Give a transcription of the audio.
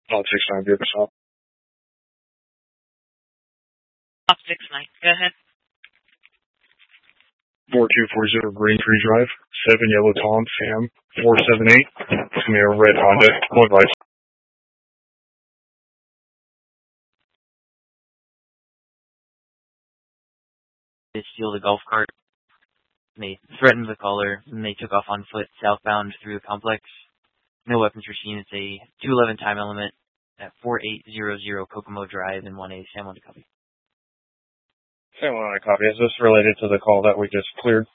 Lot 69, be at the stop. Lot 69, go ahead. 4240 Green Tree Drive, 7 Yellow Tom, Sam, 478. It's going to be a red Honda. Go advice. They steal the golf cart. They threatened the caller, and they took off on foot southbound through the complex. No weapons were seen. It's a 211 time element at 4800 Kokomo Drive in 1A. Sam, on to copy. Sam, I copy. Is this related to the call that we just cleared?